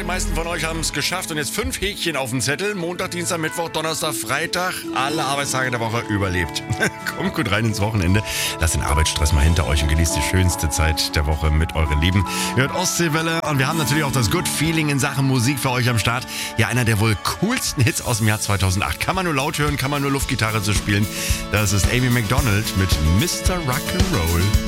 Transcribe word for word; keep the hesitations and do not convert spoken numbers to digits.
meisten von euch haben es geschafft und jetzt fünf Häkchen auf dem Zettel. Montag, Dienstag, Mittwoch, Donnerstag, Freitag. Alle Arbeitstage der Woche überlebt. Kommt gut rein ins Wochenende. Lasst den Arbeitsstress mal hinter euch und genießt die schönste Zeit der Woche mit euren Lieben. Ihr hört Ostseewelle und wir haben natürlich auch das Good Feeling in Sachen Musik für euch am Start. Ja, einer der wohl coolsten Hits aus dem Jahr zweitausendacht. Kann man nur laut hören, kann man nur Luftgitarre zu spielen. Das ist Amy Macdonald mit Mister Rock'n'Roll.